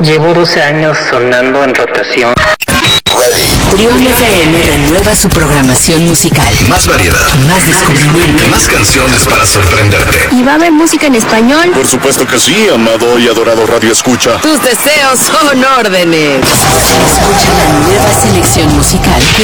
Llevo 12 años sonando en rotación. Trión FM renueva su programación musical. Más variedad, Más descubrimiento. más canciones para sorprenderte. ¿Y va a haber música en español? Por supuesto que sí, amado y adorado Radio Escucha. Tus deseos son órdenes. Escucha la nueva selección musical que